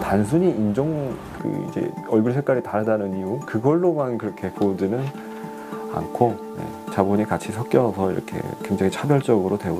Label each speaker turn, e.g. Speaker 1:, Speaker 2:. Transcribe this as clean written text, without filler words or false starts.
Speaker 1: 단순히 인종 이제 얼굴 색깔이 다르다는 이유 그걸로만 그렇게 보지는 않고 자본이 같이 섞여서 이렇게 굉장히 차별적으로 대우